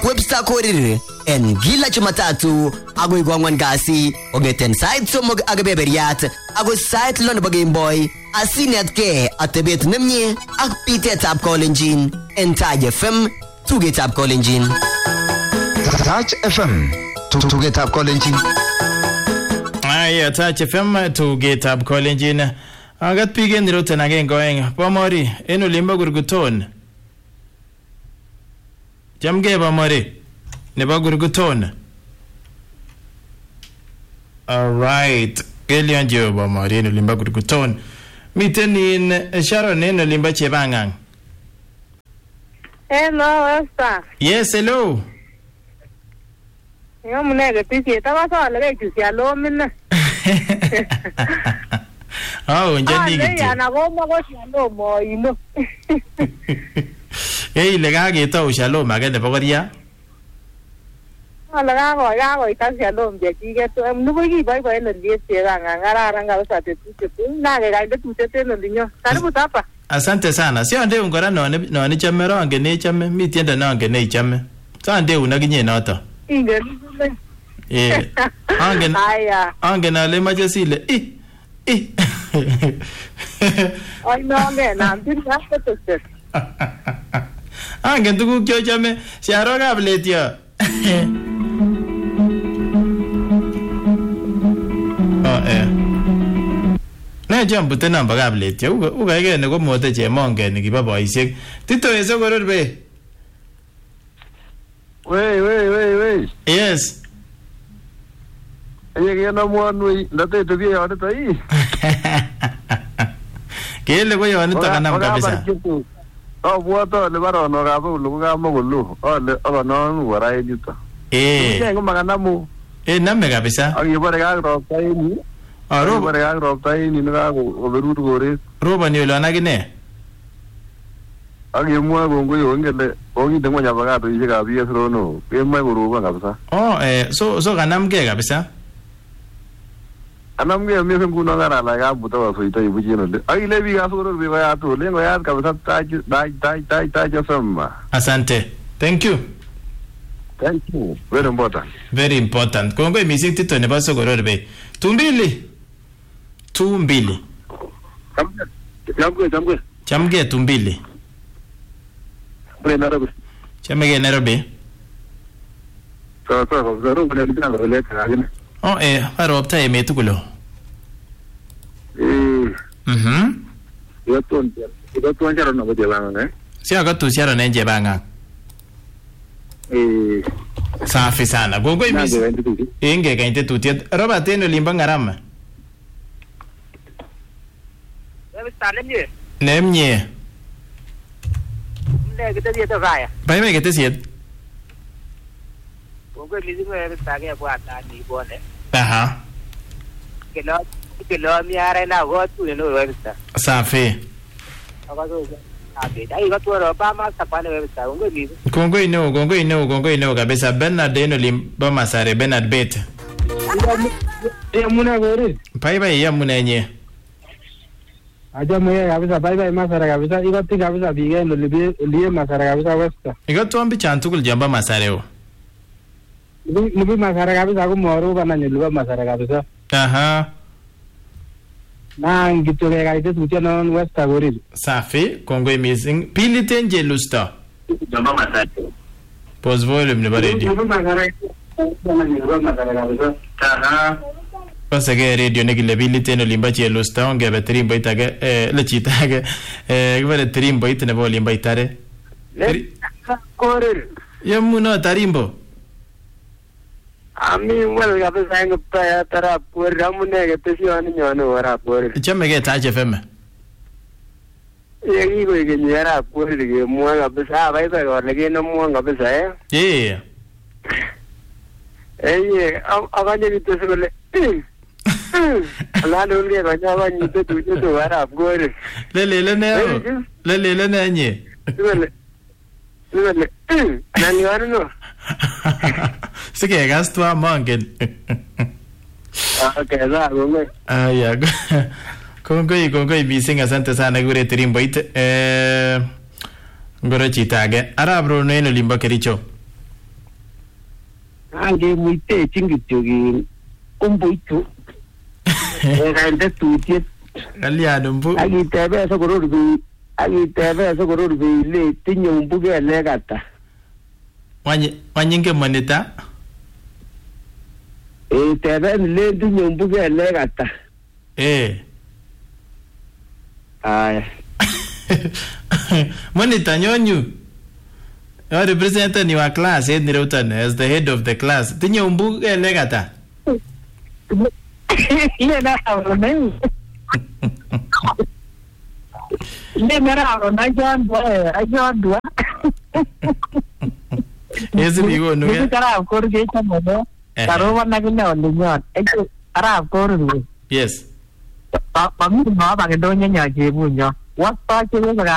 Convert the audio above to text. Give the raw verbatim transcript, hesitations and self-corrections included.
Webster Korir en kila Jumatatu agoi kwangwan kasi ongeten sait somok ak beberiat agoi sait lo nebo Game Boy asinetke atebet nemye ak pitetab Kolenjin en Taj F M tugetab Kolenjin. Taj F M tugetab Kolenjin. Ay, Taj F M tugetab Kolenjin. Agat pigen roten again going. Pomori en olimbo Gurguton. Jamge Pomori. Nebo Gurguton. All right. Gelian jo Pomori en olimbo Gurguton. Miten in Sharon en olimbo Chebangang. Hello, Esther. Yes, hello. Yo munege tisi tabaso lege kisialo minna. Oh, njandi giti. Ah, giti. ana goma go sialo mo ino. Eh, lega gita o shalom agende bogoria. Ah, lega go ya go ita sialo mje kige to nugo gi bai bai no die tega ngara ranga usa te tu tu na ge ga tu te no dinyo. Karibu tapa. Asante sana. Sio ndio ngora no no ni chamero ange ne chame mi tienda no ange ne chame. Sa ndio unaginye noto. Inge. Eh. Ange. Aya. Ange na le majasile. Eh. Eh. Ay no ange na tin ga to te. Ange tugu kyo chame. Si aroga bletio. Oh eh. Ne jambu tena mbaga bletio. Uga uga ige ne ko mote che monge ni kiba boisiek. Tito eso goror be. Wey, wey, wey, wey. Yes. Oye, que no muero, no te te vi ahora ahí. ¿Qué le voy a dar esta gana cabeza? Oh, buato le baro no gabo, lo gamo golu. Oh, le oh no no wara edito. Eh. ¿Qué ngo magana mu? Eh, na me cabeza. Oye, por ga ro tai ni. Ah, ro. Por ga ro tai ni no gabo, oberu gore. Roba ni lo anagine. Oye, mu go ngo yo ngele, ogi de ngonya baga to yiga bi esro no. Ke mai go ro kabisa. Oh, eh, so so ganam ke kabisa. Anam ge mi sen kuno ngara la ga buta wa soita ibu jino le. Ai le bi ga so ro bi wa to le ngo ya kabisa tai tai tai tai tai jasama. Asante. Thank you. Thank you. Very important. Very important. Kongo music tito ne baso goror be. Tumbili. Tumbili. Jamge jamge. Chamge tumbili. Bre Nairobi. Chamge Nairobi. So so so ro bre ndana ro le ka gine. Oh eh, aro opta e metukulo. Eh. Mhm. Yo ton yo ton jaro no boje banga eh. Si aga tu siaro ne nje banga. Eh. Safi sana. Kongo music. Inge ka inte tutie. Roba teno limba ngarama. Debe stane ni. Nemnye. Ne gite die to gaya. Bai me kete siet. Kongo mizi ko debe stage ko ata ni bone. Aha. Que lo que lo mi ara na go tu no debe sta. Safi. Aga do. Abi dai go tu ro ba ma sa pa ne debe sta. Kongo mizi. Kongo ino, Kongo ino, Kongo ino kabisa. Bernard ino limba masare Bernard bet. Eh muna gore. Pai bai ya munenye. Aja moya kabisa bye bye masara kabisa igoti kabisa bige no libe liye masara kabisa westa. Igoto ambi chantukul jamba masare o. Libe masara kabisa ko moro bana nyelwa masara kabisa. Aha. Na ngito ke kaite tuche non westa goril. Safi, Kongo amazing. Pili tenje lusta. Jamba masara. Pause volume ne baredi. Libe masara bana nyelwa masara kabisa. Aha. Pasa che radio ne gile pili teno limbaci e lo sta onge be trimbo itage eh le citage eh gvare trimbo itne vo limba itare. Goril. Yamuno tarimbo. Ami wel kabisa ngpa tara por ramune ke tesio ni nyono ora por. Chame ke Taj F M. Yegi go ke nyara por ke mua kabisa bai bai go ne no mua kabisa eh. Yeah. Eh aganye bitesole. La no le ganya ba ni te tu tu ara gore. Le le le ne. Le le le ne nye. Le. Le. Nani wano no. Sike gasto a mangen. Ah, okay, da go. Ah, ya. Kongo i kongo i bisinga asante sana gure trimbo ite eh ngoro citage. Ara bro no ino limba kericho. angemuitechin kityo kin umbuitu kainde tutiet Kalyan umbu. akitebe sokoror bi akitebe sokoror bi le tinye umbu kelek ata Wanye wanyinge monita. e tebe le tinye umbu kelek ata Eh. aya Monita nyonyu. You represent your class in Newton as the head of the class. Tinye umbu elegata. Le na ronai. Le mera ronai John boy, John dua. Ezi bigo no. Ni kara kor ge chamo. Karo wana gina onlinyon. Ejo ara kor ni. Yes. Pa pa mi ma ba ge donya nya je bunyo. What pa che